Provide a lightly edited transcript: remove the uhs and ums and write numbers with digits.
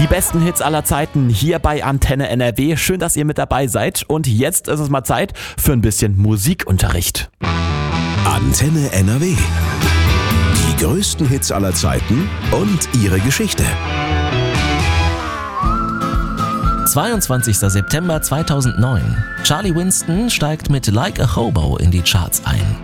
Die besten Hits aller Zeiten hier bei Antenne NRW. Schön, dass ihr mit dabei seid. Und jetzt ist es mal Zeit für ein bisschen Musikunterricht. Antenne NRW. Die größten Hits aller Zeiten und ihre Geschichte. 22. September 2009. Charlie Winston steigt mit Like a Hobo in die Charts ein.